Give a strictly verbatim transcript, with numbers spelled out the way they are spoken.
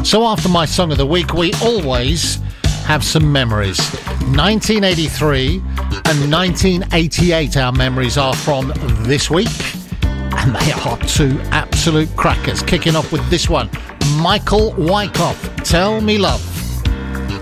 So after my song of the week, we always have some memories. nineteen eighty-three and nineteen eighty-eight our memories are from this week, and they are two absolute crackers. Kicking off with this one, Michael Wyckoff, Tell Me Love.